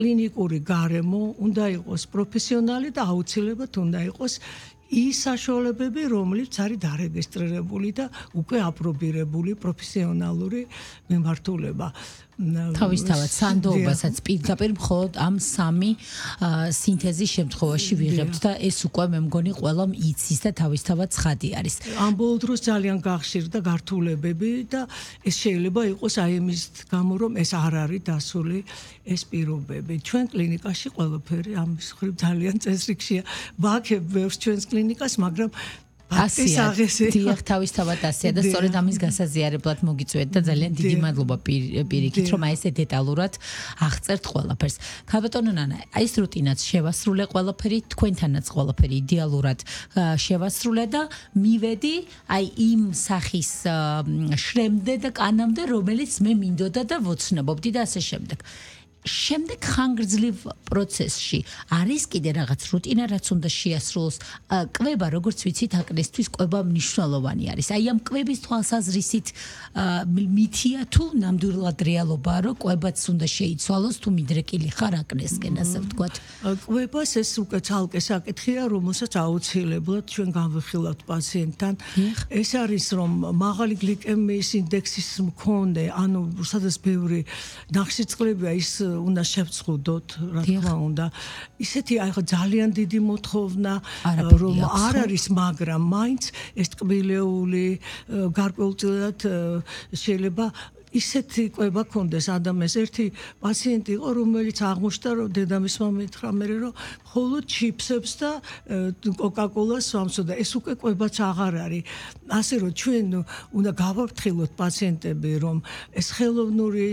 კლინიკური გარემო უნდა იყოს პროფესიონალი და აუცილებლად უნდა იყოს ის საშუალებები, რომელიც არის დარეგისტრირებული და უკვე აპრობირებული პროფესიონალური მიმართულება. თავისთავად სანდოობასაც პირდაპირ მხოლოდ ამ სამი სინთეზის შემთხვევაში ვიღებთ და ეს უკვე მე მგონი ყველამ იცის და თავისთავად ცხადი არის. ამ ბოლო დროს ძალიან გახშირდა გართულებები და ეს შეიძლება იყოს აი იმის გამო, რომ ეს არ არის დასული ეს პირობები. ჩვენ კლინიკაში ყველაფერი ამის მხრივ ძალიან წესრიგშია. ვაქებ ბევრს ჩვენს კლინიკას, მაგრამ ასია თავისთავად ასია და სწორედ ამის გასაზიარებლად მოგიწვიეთ და ძალიან დიდი მადლობა პირიქით რომ აი ესე დეტალურად აღწერთ ყველაფერს. ქალბატონო ნანა, აი ეს რუტინაც შევასრულე ყველაფერი, თქვენთანაც ყველაფერი იდეალურად შევასრულე და მივედი აი იმ სახის შრემდე და კანამდე, რომელიც მე მინდოდა და ვოცნებობდი და ასე შემდეგ. შემდეგ ხანგრძლივ პროცესში არის კიდე რაღაც რუტინა, რაც უნდა შეასრულოს. კვება, როგორც ვიცით, აკნესთვის კვება მნიშვნელოვანი არის. აი ამ კვების თვალსაზრისით მითია თუ ნამდვილად რეალობაა, რომ კვებაც უნდა შეიცვალოს, თუ მიდრეკილი ხარ აკნესკენ, ასე ვთქვათ. კვებას ეს უკვე ცალკე საკითხია, რომელსაც აუცილებლად ჩვენ განვიხილავთ პაციენტთან. ეს არის, რომ მაღალი გლიკემიის ინდექსის მქონე, ანუ სადაც ბევრი ნახშირწყლებია, ის უნდა შევწყვდოთ, რა თქმა უნდა. ისეთი აი ხო ძალიან დიდი მოთხოვნა, რომ არ არის, მაგრამ მაინც ეს ტკბილეული გარკვეულწილად შეიძლება ისეთი კვება ქონდეს ადამიანს. ერთი პაციენტი იყო, რომელიც აღმოჩნდა, რომ დედამისმა მითხრა მერე, რომ მხოლოდ ჩიფსებს და კოკაკოლას ვამსო და ეს უკვე კვებაც აღარ არის. ასე რომ ჩვენ უნდა გავაფრთხილოთ პაციენტები, რომ ეს ხელოვნური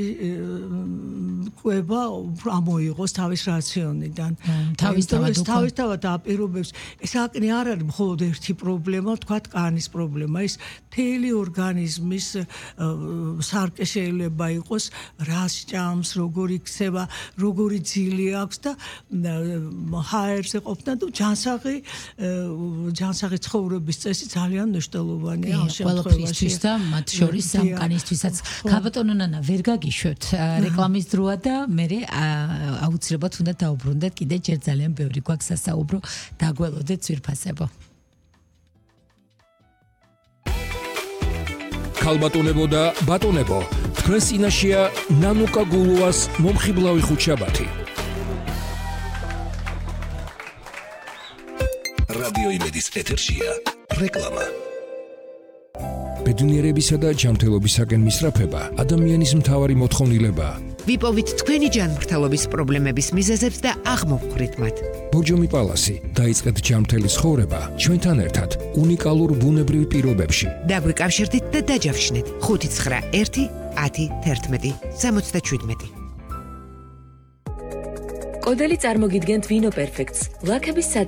კვება ამოიღოს თავის რაციონიდან. თავისთავად აპირობებს. ეს აკნე არ არის მხოლოდ ერთი პრობლემა, თქვათ კანის პრობლემა. ეს მთელი ორგანიზმის სარკე შეიძლება იყოს, რას ჭამს, როგორი იქცევა, როგორი ძილი აქვს და ჰაერზე ყოფნა და ჯანსაღი ცხოვრების წესი ძალიან მნიშვნელოვანია ამ შემთხვევაში. და მათ შორის სამკანისთვისაც. ქალბატონო ნანა, ვერ გაგიშვებთ რეკლამის დროა და მე აუცილებლად უნდა დაუბრუნდეთ, კიდე ჯერ ძალიან ბევრი გვაქვს სასაუბრო, დაგველოდეთ ძვირფასებო. ქალბატონებო და ბატონებო, თქვენ წინაშეა ნანუკა გულუას მომხიბლავი ხუთშაბათი. რადიო იმედის ეთერშია რეკლამა. ბედნიერებისა და ჯანმრთელობისაკენ მისწრაფება ადამიანის მთავარი მოთხოვნილებაა. ვიპოვით თქვენი ჯანმრთელობის პრობლემების მიზეზებს და აღმოვხვრით მათ. ბორჯომი პალასი, დაიწყეთ ჯანმრთელი ცხოვრება ჩვენთან ერთად უნიკალურ ბუნებრივ პირობებში. დაგვიკავშირდით და დაჯავშნეთ 591 10 11 77. კოდელი წარმოგიდგენთ ვინო პერფექტს. ლაქების